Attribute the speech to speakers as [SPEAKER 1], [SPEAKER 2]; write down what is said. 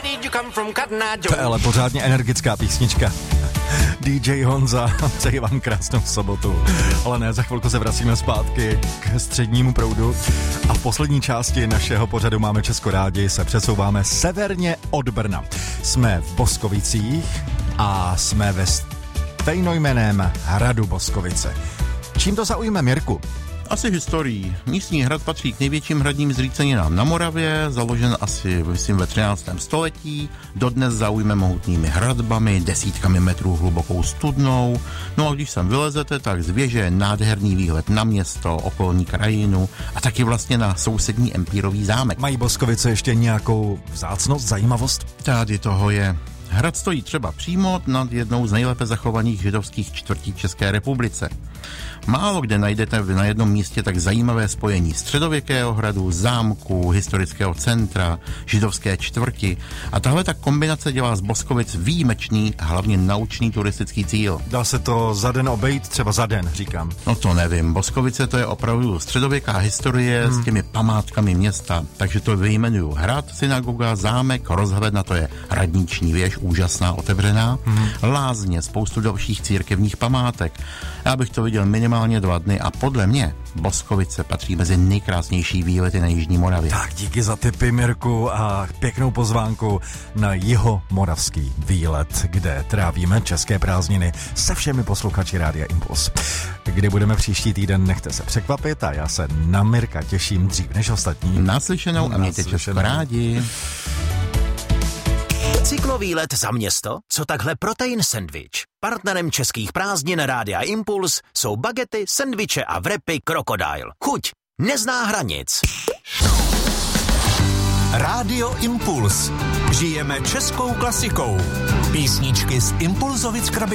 [SPEAKER 1] To je ale pořádně energická písnička. DJ Honza, přeji vám krásnou sobotu. Ale ne, za chvilku se vracíme zpátky k střednímu proudu a v poslední části našeho pořadu Máme Česko rádi se přesouváme severně od Brna. Jsme v Boskovicích a jsme ve stejnojmenném hradu Boskovice. Čím to zaujme, Mirku?
[SPEAKER 2] Asi historií. Místní hrad patří k největším hradním zříceninám na Moravě, založen asi, myslím, ve 13. století. Dodnes zaujme mohutnými hradbami, desítkami metrů hlubokou studnou. No a když sem vylezete, tak z věže je nádherný výhled na město, okolní krajinu a taky vlastně na sousední empírový zámek.
[SPEAKER 1] Mají Boskovice ještě nějakou vzácnost, zajímavost?
[SPEAKER 2] Tady toho je. Hrad stojí třeba přímo nad jednou z nejlépe zachovaných židovských čtvrtí České republice. Málo kde najdete na jednom místě tak zajímavé spojení středověkého hradu, zámku, historického centra, židovské čtvrti a tahle ta kombinace dělá z Boskovic výjimečný a hlavně naučný turistický cíl.
[SPEAKER 1] Dá se to za den obejít, třeba za den, říkám.
[SPEAKER 2] No to nevím, Boskovice to je opravdu středověká historie s těmi památkami města, takže to vyjmenuju hrad, synagoga, zámek, rozhled na to je radniční věž, úžasná, otevřená, lázně, spoustu dalších církevních památek. Já bych to viděl minimálně 2 dny a podle mě Boskovice patří mezi nejkrásnější výlety na Jižní Moravě.
[SPEAKER 1] Tak díky za tipy, Mirku, a pěknou pozvánku na jihomoravský výlet, kde trávíme české prázdniny se všemi posluchači Rádia Impuls. Kdy budeme příští týden, nechte se překvapit a já se na Mirka těším dřív než ostatní.
[SPEAKER 2] Naslyšenou a mějte Česko rádi.
[SPEAKER 3] Cyklový let za město? Co takhle protein sendvič? Partnerem českých prázdnin Rádia Impuls jsou bagety, sendviče a wrapy Crocodile. Chuť nezná hranic.
[SPEAKER 4] Rádio Impuls. Žijeme českou klasikou. Písničky z Impulzovic